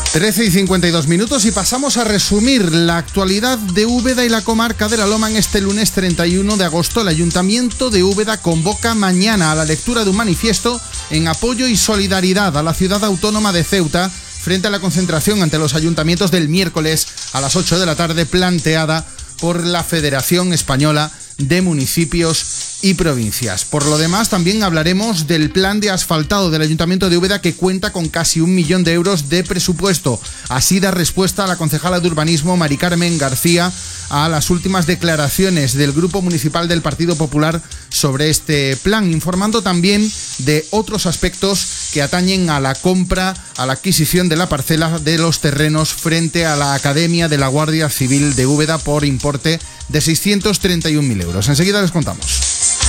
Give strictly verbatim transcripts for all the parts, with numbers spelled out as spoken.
trece y cincuenta y dos minutos y pasamos a resumir la actualidad de Úbeda y la comarca de la Loma en este lunes treinta y uno de agosto. El Ayuntamiento de Úbeda convoca mañana a la lectura de un manifiesto en apoyo y solidaridad a la ciudad autónoma de Ceuta frente a la concentración ante los ayuntamientos del miércoles a las ocho de la tarde planteada por la Federación Española de Municipios y Provincias. Por lo demás, también hablaremos del plan de asfaltado del Ayuntamiento de Úbeda, que cuenta con casi un millón de euros de presupuesto. Así da respuesta a la concejala de Urbanismo, Mari Carmen García, a las últimas declaraciones del Grupo Municipal del Partido Popular sobre este plan, informando también de otros aspectos que atañen a la compra, a la adquisición de la parcela de los terrenos frente a la Academia de la Guardia Civil de Úbeda por importe de seiscientos treinta y un mil euros. Enseguida les contamos.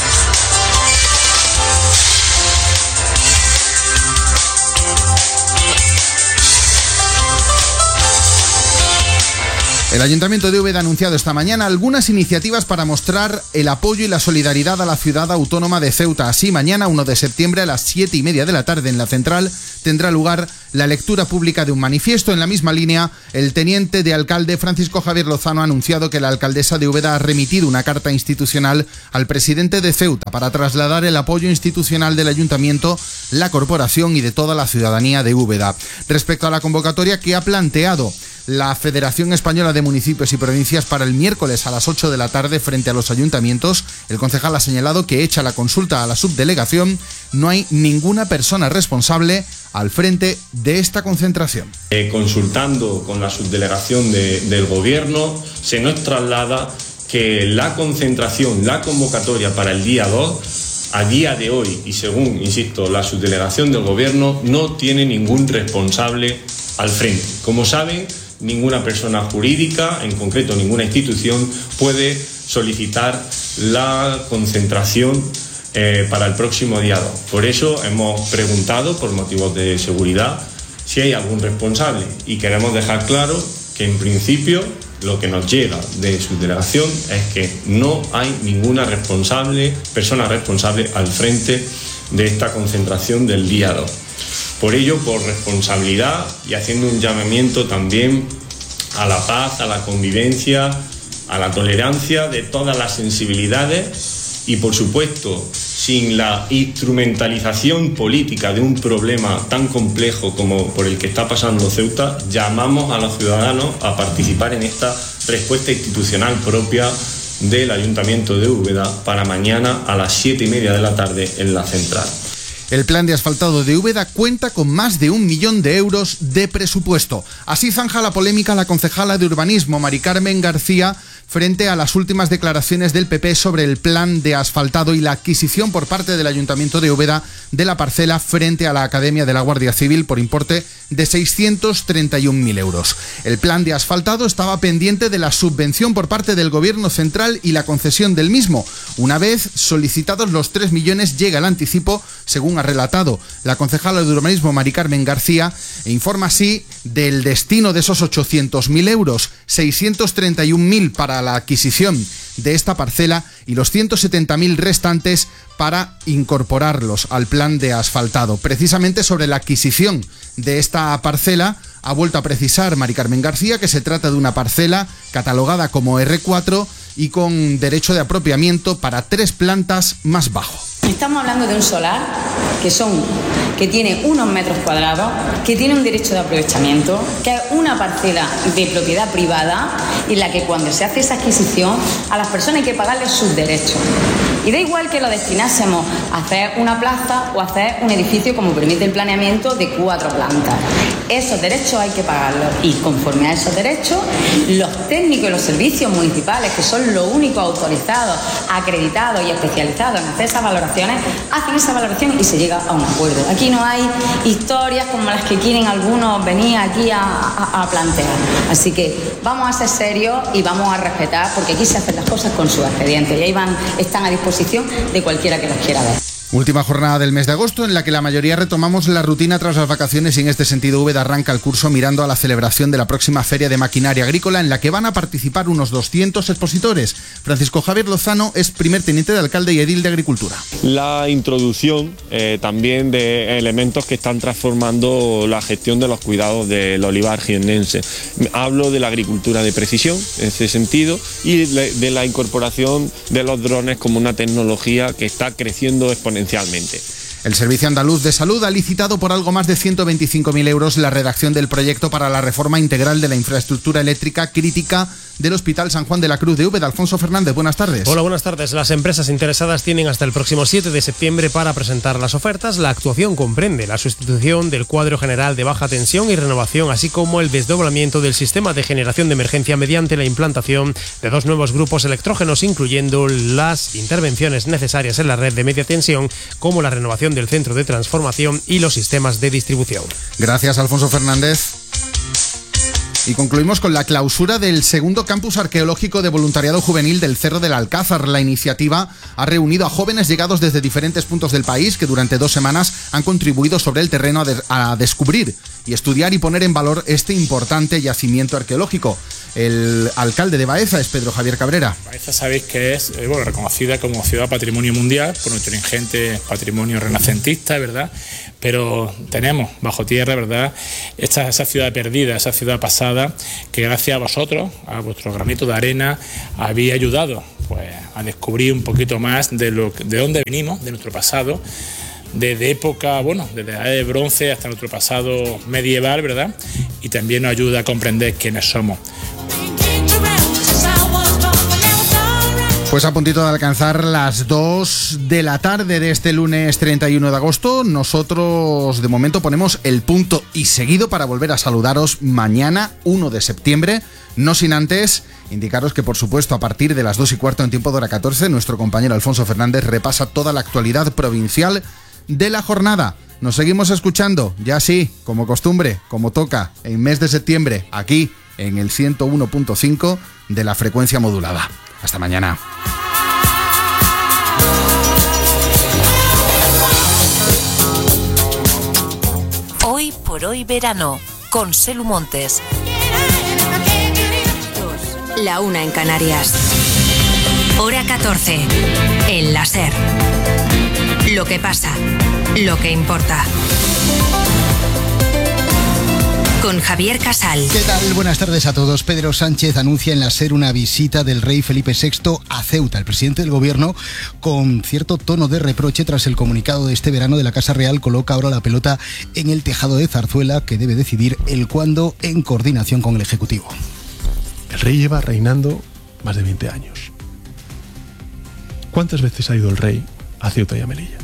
El Ayuntamiento de Úbeda ha anunciado esta mañana algunas iniciativas para mostrar el apoyo y la solidaridad a la ciudad autónoma de Ceuta. Así, mañana, uno de septiembre, a las siete y media de la tarde en la Central, tendrá lugar la lectura pública de un manifiesto. En la misma línea, el teniente de alcalde Francisco Javier Lozano ha anunciado que la alcaldesa de Úbeda ha remitido una carta institucional al presidente de Ceuta para trasladar el apoyo institucional del Ayuntamiento, la corporación y de toda la ciudadanía de Úbeda. Respecto a la convocatoria que ha planteado la Federación Española de Municipios y Provincias para el miércoles a las ocho de la tarde frente a los ayuntamientos, el concejal ha señalado que, hecha la consulta a la subdelegación, no hay ninguna persona responsable al frente de esta concentración. Eh, consultando con la subdelegación de, del Gobierno, se nos traslada que la concentración, la convocatoria para el día dos, a día de hoy, y según, insisto, la subdelegación del Gobierno, no tiene ningún responsable al frente. Como saben, ninguna persona jurídica, en concreto ninguna institución, puede solicitar la concentración eh, para el próximo día dos. Por eso hemos preguntado, por motivos de seguridad, si hay algún responsable, y queremos dejar claro que en principio lo que nos llega de su delegación es que no hay ninguna responsable, persona responsable al frente de esta concentración del día dos. Por ello, por responsabilidad y haciendo un llamamiento también a la paz, a la convivencia, a la tolerancia de todas las sensibilidades y, por supuesto, sin la instrumentalización política de un problema tan complejo como por el que está pasando Ceuta, llamamos a los ciudadanos a participar en esta respuesta institucional propia del Ayuntamiento de Úbeda para mañana a las siete y media de la tarde en la Central. El plan de asfaltado de Úbeda cuenta con más de un millón de euros de presupuesto. Así zanja la polémica la concejala de Urbanismo, Mari Carmen García, frente a las últimas declaraciones del P P sobre el plan de asfaltado y la adquisición por parte del Ayuntamiento de Úbeda de la parcela frente a la Academia de la Guardia Civil por importe de seiscientos treinta y un mil euros. El plan de asfaltado estaba pendiente de la subvención por parte del Gobierno central y la concesión del mismo. Una vez solicitados los tres millones, llega el anticipo, según ha relatado la concejala de Urbanismo, Mari Carmen García, e informa así del destino de esos ochocientos mil euros, seiscientos treinta y un mil para la adquisición de esta parcela y los ciento setenta mil restantes para incorporarlos al plan de asfaltado. Precisamente sobre la adquisición de esta parcela ha vuelto a precisar Mari Carmen García que se trata de una parcela catalogada como erre cuatro y con derecho de apropiamiento para tres plantas más bajo. Estamos hablando de un solar que son que tiene unos metros cuadrados, que tiene un derecho de aprovechamiento, que es una parcela de propiedad privada en la que cuando se hace esa adquisición a las personas hay que pagarles sus derechos. Y da igual que lo destinásemos a hacer una plaza o a hacer un edificio como permite el planeamiento de cuatro plantas. Esos derechos hay que pagarlos y conforme a esos derechos los técnicos y los servicios municipales, que son los únicos autorizados, acreditados y especializados en hacer esas valoraciones, hacen esa valoración y se llega a un acuerdo. Aquí no hay historias como las que quieren algunos venir aquí a, a, a plantear. Así que vamos a ser serios y vamos a respetar, porque aquí se hacen las cosas con sus expedientes y ahí van, están a disposición de cualquiera que los quiera ver. Última jornada del mes de agosto en la que la mayoría retomamos la rutina tras las vacaciones y en este sentido Úbeda arranca el curso mirando a la celebración de la próxima Feria de Maquinaria Agrícola en la que van a participar unos doscientos expositores. Francisco Javier Lozano es primer teniente de alcalde y edil de Agricultura. La introducción eh, también de elementos que están transformando la gestión de los cuidados del olivar jiennense. Hablo de la agricultura de precisión en ese sentido y de la incorporación de los drones como una tecnología que está creciendo exponencialmente. El Servicio Andaluz de Salud ha licitado por algo más de ciento veinticinco mil euros la redacción del proyecto para la reforma integral de la infraestructura eléctrica crítica del Hospital San Juan de la Cruz de Úbeda. Alfonso Fernández, buenas tardes. Hola, buenas tardes. Las empresas interesadas tienen hasta el próximo siete de septiembre para presentar las ofertas. La actuación comprende la sustitución del cuadro general de baja tensión y renovación, así como el desdoblamiento del sistema de generación de emergencia mediante la implantación de dos nuevos grupos electrógenos, incluyendo las intervenciones necesarias en la red de media tensión, como la renovación del centro de transformación y los sistemas de distribución. Gracias, Alfonso Fernández. Y concluimos con la clausura del segundo campus arqueológico de voluntariado juvenil del Cerro del Alcázar. La iniciativa ha reunido a jóvenes llegados desde diferentes puntos del país que durante dos semanas han contribuido sobre el terreno a, de- a descubrir y estudiar y poner en valor este importante yacimiento arqueológico. El alcalde de Baeza es Pedro Javier Cabrera. Baeza sabéis que es eh, bueno, reconocida como ciudad patrimonio mundial por nuestro ingente patrimonio renacentista, ¿verdad? Pero tenemos bajo tierra, ¿verdad?, esta, esa ciudad perdida, esa ciudad pasada, que gracias a vosotros, a vuestro granito de arena, habéis ayudado pues, a descubrir un poquito más de, lo, de dónde venimos, de nuestro pasado, desde época, bueno, desde la edad de bronce hasta nuestro pasado medieval, ¿verdad? Y también nos ayuda a comprender quiénes somos. Pues a puntito de alcanzar las dos de la tarde de este lunes treinta y uno de agosto, nosotros de momento ponemos el punto y seguido para volver a saludaros mañana uno de septiembre, no sin antes indicaros que por supuesto a partir de las dos y cuarto en tiempo de hora catorce, nuestro compañero Alfonso Fernández repasa toda la actualidad provincial de la jornada. Nos seguimos escuchando, ya sí, como costumbre, como toca, en mes de septiembre, aquí en el ciento uno punto cinco de la frecuencia modulada. Hasta mañana. Hoy por hoy verano, con Selu Montes. La una en Canarias. Hora catorce. En la SER. Lo que pasa, lo que importa. Con Javier Casal. ¿Qué tal? Buenas tardes a todos. Pedro Sánchez anuncia en la SER una visita del rey Felipe sexto a Ceuta. El presidente del gobierno, con cierto tono de reproche tras el comunicado de este verano de la Casa Real, coloca ahora la pelota en el tejado de Zarzuela, que debe decidir el cuándo en coordinación con el Ejecutivo. El rey lleva reinando más de veinte años. ¿Cuántas veces ha ido el rey a Ceuta y a Melilla?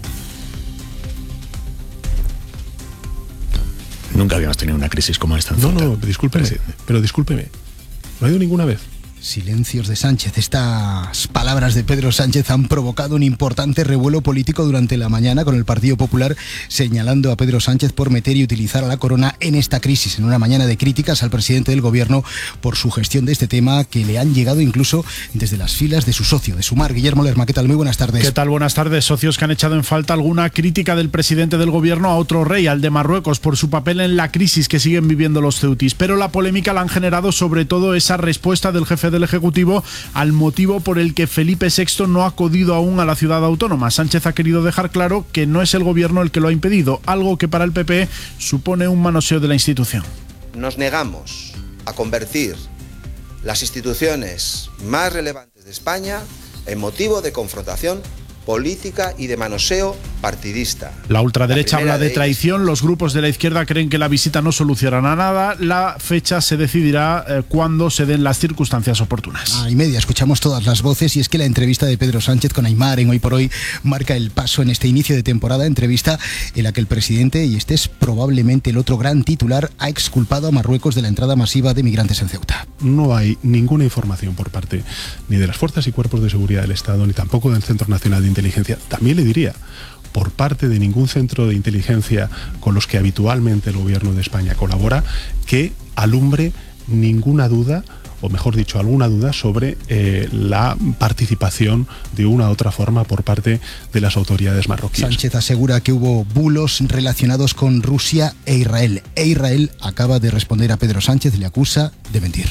Nunca habíamos tenido una crisis como esta en No, Ceuta. no, discúlpeme, pero discúlpeme. No ha ido ninguna vez. Silencios de Sánchez. Estas palabras de Pedro Sánchez han provocado un importante revuelo político durante la mañana, con el Partido Popular señalando a Pedro Sánchez por meter y utilizar a la corona en esta crisis, en una mañana de críticas al presidente del gobierno por su gestión de este tema, que le han llegado incluso desde las filas de su socio, de Sumar. Guillermo Lerma, ¿qué tal? Muy buenas tardes. ¿Qué tal? Buenas tardes. Socios que han echado en falta alguna crítica del presidente del gobierno a otro rey, al de Marruecos, por su papel en la crisis que siguen viviendo los ceutis. Pero la polémica la han generado sobre todo esa respuesta del jefe del Ejecutivo al motivo por el que Felipe sexto no ha acudido aún a la ciudad autónoma. Sánchez ha querido dejar claro que no es el gobierno el que lo ha impedido, algo que para el P P supone un manoseo de la institución. Nos negamos a convertir las instituciones más relevantes de España en motivo de confrontación política y de manoseo partidista. La ultraderecha La habla de de traición, los grupos de la izquierda creen que la visita no solucionará nada, la fecha se decidirá eh, cuando se den las circunstancias oportunas. Ah, y media, escuchamos todas las voces, y es que la entrevista de Pedro Sánchez con Aimar en Hoy por Hoy marca el paso en este inicio de temporada, entrevista en la que el presidente, y este es probablemente el otro gran titular, ha exculpado a Marruecos de la entrada masiva de migrantes en Ceuta. No hay ninguna información por parte ni de las fuerzas y cuerpos de seguridad del Estado, ni tampoco del Centro Nacional de Inteligencia, también le diría, por parte de ningún centro de inteligencia con los que habitualmente el gobierno de España colabora, que alumbre ninguna duda o mejor dicho, alguna duda sobre eh, la participación de una u otra forma por parte de las autoridades marroquíes. Sánchez asegura que hubo bulos relacionados con Rusia e Israel. E Israel acaba de responder a Pedro Sánchez, le acusa de mentir.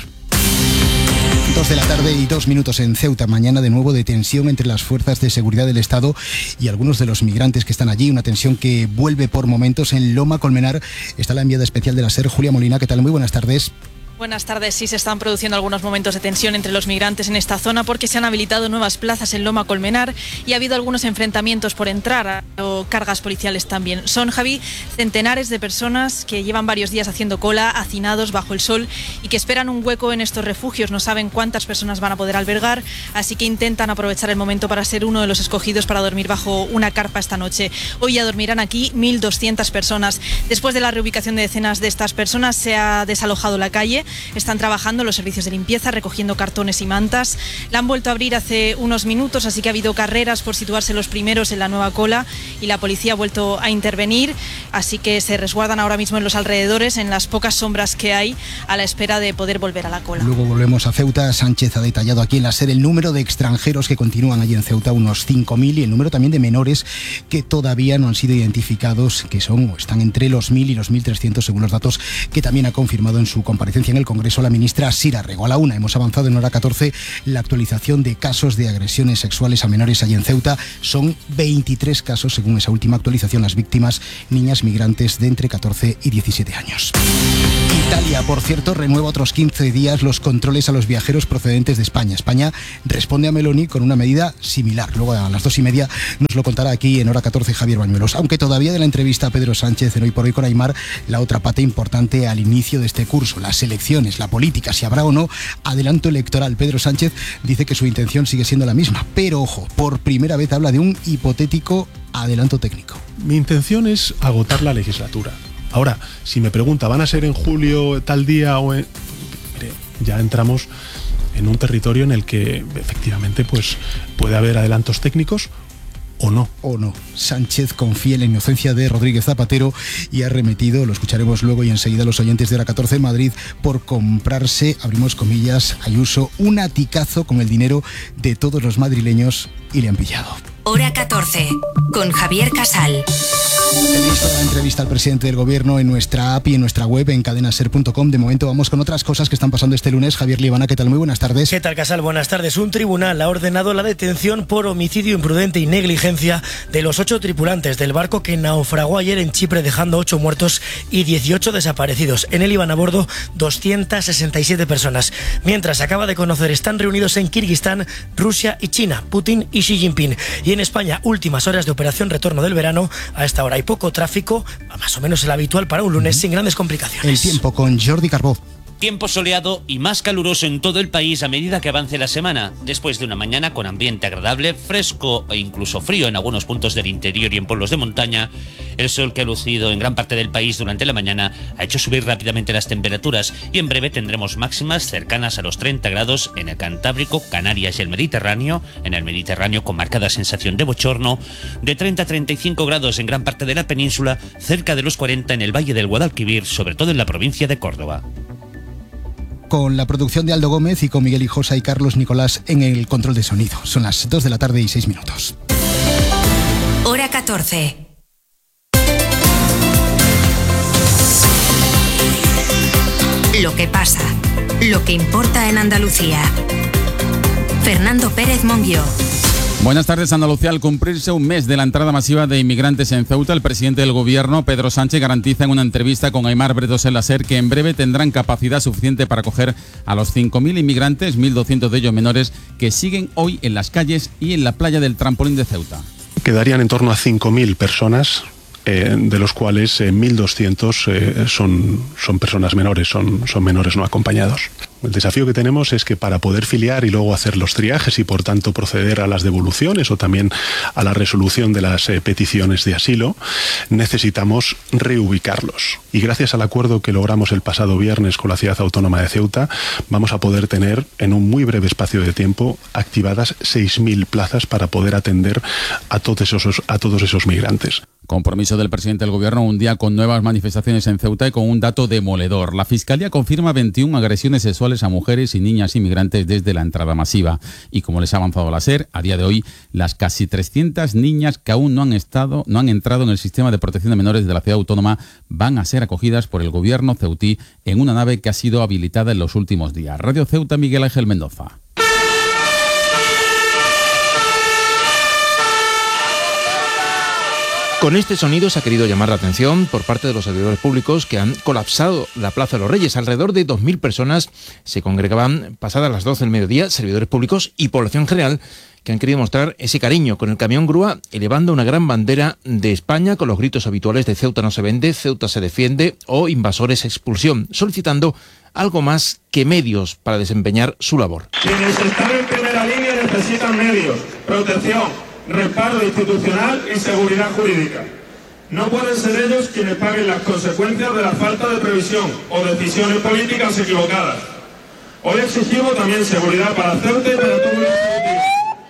Dos de la tarde y dos minutos en Ceuta. Mañana de nuevo de tensión entre las fuerzas de seguridad del Estado y algunos de los migrantes que están allí. Una tensión que vuelve por momentos en Loma Colmenar. Está la enviada especial de la SER, Julia Molina. ¿Qué tal? Muy buenas tardes. Buenas tardes. Sí, se están produciendo algunos momentos de tensión entre los migrantes en esta zona porque se han habilitado nuevas plazas en Loma Colmenar y ha habido algunos enfrentamientos por entrar o cargas policiales también. Son, Javi, centenares de personas que llevan varios días haciendo cola, hacinados bajo el sol y que esperan un hueco en estos refugios. No saben cuántas personas van a poder albergar, así que intentan aprovechar el momento para ser uno de los escogidos para dormir bajo una carpa esta noche. Hoy ya dormirán aquí mil doscientas personas. Después de la reubicación de decenas de estas personas se ha desalojado la calle. Están trabajando los servicios de limpieza, recogiendo cartones y mantas. La han vuelto a abrir hace unos minutos, así que ha habido carreras por situarse los primeros en la nueva cola y la policía ha vuelto a intervenir, así que se resguardan ahora mismo en los alrededores, en las pocas sombras que hay, a la espera de poder volver a la cola. Luego volvemos a Ceuta. Sánchez ha detallado aquí en la SER el número de extranjeros que continúan allí en Ceuta, unos cinco mil, y el número también de menores que todavía no han sido identificados, que son o están entre los mil y los mil trescientos según los datos que también ha confirmado en su comparecencia en el Congreso la ministra Sira Rego. A la una hemos avanzado en hora catorce la actualización de casos de agresiones sexuales a menores allí en Ceuta. Son veintitrés casos según esa última actualización. Las víctimas, niñas migrantes de entre catorce y diecisiete años. Italia, por cierto, renueva otros quince días los controles a los viajeros procedentes de España. España responde a Meloni con una medida similar. Luego a las dos y media nos lo contará aquí en hora catorce Javier Bañuelos. Aunque todavía de la entrevista a Pedro Sánchez en Hoy por Hoy con Aymar, la otra pata importante al inicio de este curso, las elecciones, la política, si habrá o no adelanto electoral. Pedro Sánchez dice que su intención sigue siendo la misma, pero ojo, por primera vez habla de un hipotético adelanto técnico. Mi intención es agotar la legislatura. Ahora, si me pregunta, ¿van a ser en julio tal día o en...? Mire, ya entramos en un territorio en el que efectivamente pues puede haber adelantos técnicos o no. O no. Sánchez confía en la inocencia de Rodríguez Zapatero y ha remetido, lo escucharemos luego y enseguida los oyentes de hora catorce en Madrid, por comprarse, abrimos comillas, Ayuso, un aticazo con el dinero de todos los madrileños y le han pillado. Hora catorce, con Javier Casal. Tenéis toda la entrevista al presidente del gobierno en nuestra app y en nuestra web en cadena ser punto com. De momento vamos con otras cosas que están pasando este lunes. Javier Libana, ¿qué tal? Muy buenas tardes. ¿Qué tal, Casal? Buenas tardes. Un tribunal ha ordenado la detención por homicidio imprudente y negligencia de los ocho tripulantes del barco que naufragó ayer en Chipre, dejando ocho muertos y dieciocho desaparecidos. En él iban a bordo doscientas sesenta y siete personas. Mientras se acaba de conocer, están reunidos en Kirguistán, Rusia y China, Putin y Xi Jinping. Y en España, últimas horas de operación retorno del verano. A esta hora hay poco tráfico, más o menos el habitual para un lunes, sin grandes complicaciones. El tiempo con Jordi Carbó. Tiempo soleado y más caluroso en todo el país a medida que avance la semana. Después de una mañana con ambiente agradable, fresco e incluso frío en algunos puntos del interior y en pueblos de montaña, el sol que ha lucido en gran parte del país durante la mañana ha hecho subir rápidamente las temperaturas y en breve tendremos máximas cercanas a los treinta grados en el Cantábrico, Canarias y el Mediterráneo. En el Mediterráneo con marcada sensación de bochorno, de treinta a treinta y cinco grados en gran parte de la península, cerca de los cuarenta en el Valle del Guadalquivir, sobre todo en la provincia de Córdoba. Con la producción de Aldo Gómez y con Miguel Hijosa y Carlos Nicolás en el control de sonido. Son las dos de la tarde y seis minutos. Hora catorce. Lo que pasa, lo que importa en Andalucía. Fernando Pérez Monguió. Buenas tardes. Andalucía. Al cumplirse un mes de la entrada masiva de inmigrantes en Ceuta, el presidente del gobierno, Pedro Sánchez, garantiza en una entrevista con Aymar Bretos en la SER que en breve tendrán capacidad suficiente para acoger a los cinco mil inmigrantes, mil doscientos de ellos menores, que siguen hoy en las calles y en la playa del Trampolín de Ceuta. Quedarían en torno a cinco mil personas, eh, de los cuales eh, mil doscientos eh, son, son personas menores, son, son menores no acompañados. El desafío que tenemos es que para poder filiar y luego hacer los triajes y por tanto proceder a las devoluciones o también a la resolución de las eh, peticiones de asilo, necesitamos reubicarlos. Y gracias al acuerdo que logramos el pasado viernes con la Ciudad Autónoma de Ceuta, vamos a poder tener en un muy breve espacio de tiempo activadas seis mil plazas para poder atender a todos esos, a todos esos migrantes. Compromiso del presidente del gobierno un día con nuevas manifestaciones en Ceuta y con un dato demoledor. La Fiscalía confirma veintiuna agresiones sexuales a mujeres y niñas inmigrantes desde la entrada masiva. Y como les ha avanzado la SER, a día de hoy, las casi trescientas niñas que aún no han estado, no han entrado en el sistema de protección de menores de la ciudad autónoma van a ser acogidas por el gobierno ceutí en una nave que ha sido habilitada en los últimos días. Radio Ceuta, Miguel Ángel Mendoza. Con este sonido se ha querido llamar la atención por parte de los servidores públicos que han colapsado la Plaza de los Reyes. Alrededor de dos mil personas se congregaban pasadas las doce del mediodía, servidores públicos y población general que han querido mostrar ese cariño con el camión grúa elevando una gran bandera de España con los gritos habituales de Ceuta no se vende, Ceuta se defiende o invasores expulsión, solicitando algo más que medios para desempeñar su labor. Quienes están en primera línea necesitan medios, protección, respaldo institucional y seguridad jurídica. No pueden ser ellos quienes paguen las consecuencias de la falta de previsión o decisiones políticas equivocadas. Hoy exigimos también seguridad para Ceuta y para todos los ceutíes.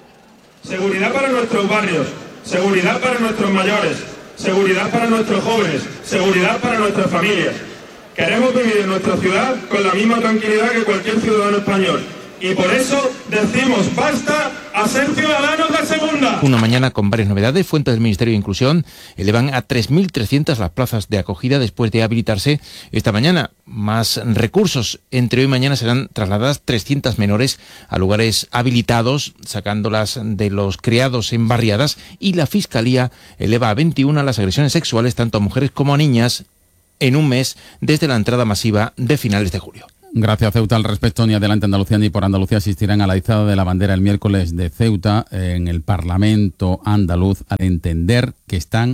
Seguridad para nuestros barrios, seguridad para nuestros mayores, seguridad para nuestros jóvenes, seguridad para nuestras familias. Queremos vivir en nuestra ciudad con la misma tranquilidad que cualquier ciudadano español. Y por eso decimos basta a ser ciudadanos de segunda. Una mañana con varias novedades. Fuentes del Ministerio de Inclusión elevan a tres mil trescientas las plazas de acogida después de habilitarse esta mañana. Más recursos. Entre hoy y mañana serán trasladadas trescientas menores a lugares habilitados, sacándolas de los criados en barriadas. Y la Fiscalía eleva a veintiuna las agresiones sexuales tanto a mujeres como a niñas en un mes desde la entrada masiva de finales de julio. Gracias, Ceuta. Al respecto, ni Adelante Andalucía ni Por Andalucía asistirán a la izada de la bandera el miércoles de Ceuta en el Parlamento andaluz al entender que están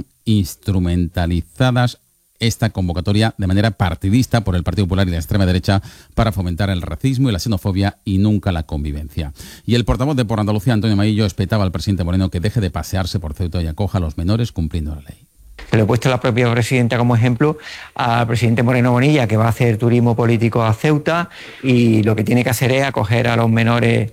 instrumentalizadas esta convocatoria de manera partidista por el Partido Popular y la extrema derecha para fomentar el racismo y la xenofobia y nunca la convivencia. Y el portavoz de Por Andalucía, Antonio Maillo, espetaba al presidente Moreno que deje de pasearse por Ceuta y acoja a los menores cumpliendo la ley. Se lo he puesto a la propia presidenta como ejemplo al presidente Moreno Bonilla, que va a hacer turismo político a Ceuta y lo que tiene que hacer es acoger a los menores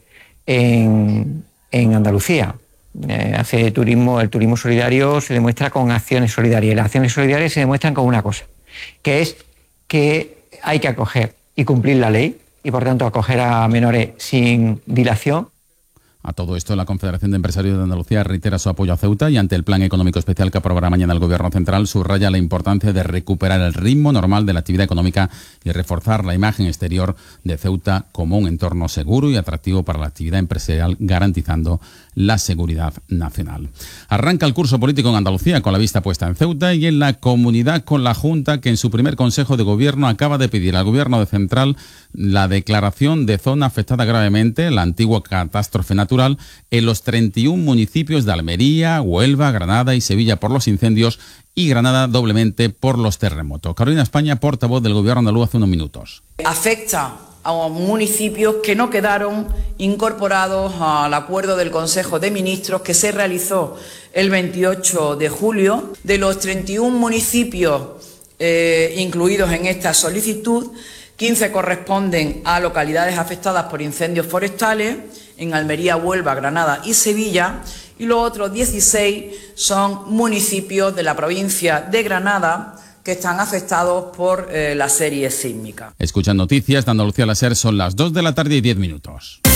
en, en Andalucía. Eh, hace turismo, el turismo solidario se demuestra con acciones solidarias y las acciones solidarias se demuestran con una cosa, que es que hay que acoger y cumplir la ley y por tanto acoger a menores sin dilación. A todo esto, la Confederación de Empresarios de Andalucía reitera su apoyo a Ceuta y ante el Plan Económico Especial que aprobará mañana el Gobierno Central subraya la importancia de recuperar el ritmo normal de la actividad económica y reforzar la imagen exterior de Ceuta como un entorno seguro y atractivo para la actividad empresarial, garantizando la seguridad nacional. Arranca el curso político en Andalucía con la vista puesta en Ceuta y en la comunidad con la Junta, que en su primer Consejo de Gobierno acaba de pedir al Gobierno de Central la declaración de zona afectada gravemente, la antigua catástrofe natural, en los treinta y un municipios de Almería, Huelva, Granada y Sevilla por los incendios y Granada doblemente por los terremotos. Carolina España, portavoz del Gobierno andaluz hace unos minutos. Afecta a municipios que no quedaron incorporados al acuerdo del Consejo de Ministros que se realizó el veintiocho de julio. De los treinta y un municipios eh, incluidos en esta solicitud, quince corresponden a localidades afectadas por incendios forestales, en Almería, Huelva, Granada y Sevilla, y los otros dieciséis son municipios de la provincia de Granada que están afectados por eh, la serie sísmica. Escuchan noticias de Andalucía a la SER, son las dos de la tarde y diez minutos.